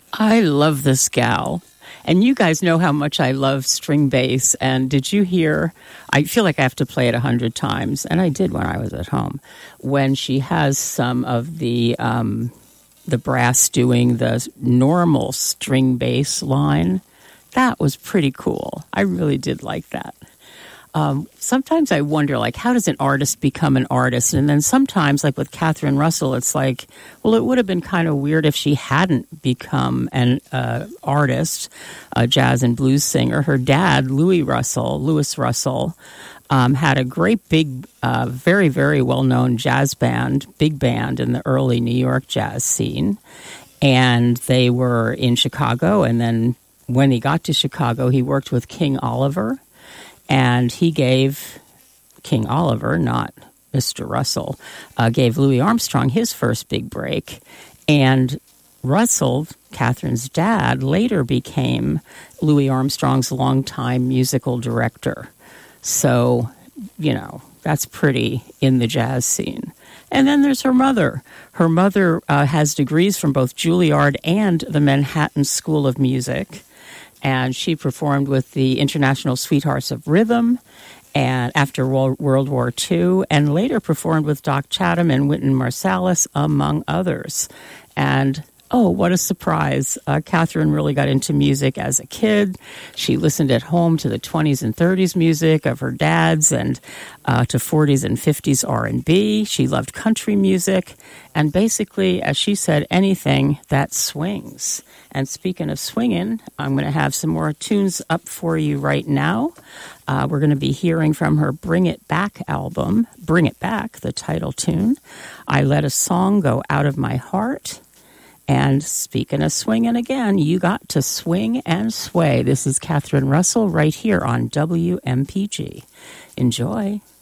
I love this gal. And you guys know how much I love string bass. And did you hear? I feel like I have to play it 100 times, and I did when I was at home. When she has some of the brass doing the normal string bass line, that was pretty cool. I really did like that. Sometimes I wonder, like, how does an artist become an artist? And then sometimes, like with Catherine Russell, it's like, well, it would have been kind of weird if she hadn't become an artist, a jazz and blues singer. Her dad, Louis Russell, had a great big, very, very well-known jazz band, big band in the early New York jazz scene. And they were in Chicago. And then when he got to Chicago, he worked with King Oliver. And he gave King Oliver, not Mr. Russell, gave Louis Armstrong his first big break. And Russell, Catherine's dad, later became Louis Armstrong's longtime musical director. So, you know, that's pretty in the jazz scene. And then there's her mother. Her mother has degrees from both Juilliard and the Manhattan School of Music. And she performed with the International Sweethearts of Rhythm and after World War II, and later performed with Doc Chatham and Wynton Marsalis, among others. And oh, what a surprise. Catherine really got into music as a kid. She listened at home to the 20s and 30s music of her dad's and to 40s and 50s R&B. She loved country music. And basically, as she said, anything that swings. And speaking of swinging, I'm going to have some more tunes up for you right now. We're going to be hearing from her Bring It Back album, Bring It Back, the title tune. I Let a Song Go Out of My Heart. And speaking of swinging again, you got to swing and sway. This is Catherine Russell right here on WMPG. Enjoy.